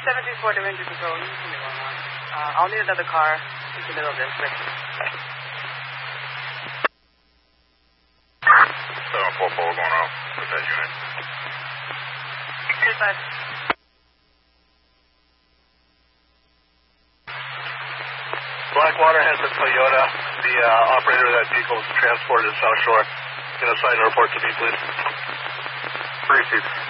734 to Ranger Patrol. I'll need another car in the middle of this. 744 going off with that unit. 35. Blackwater has a Toyota. The operator of that vehicle is transported to South Shore. Can you assign a report to me, please? 3 seats.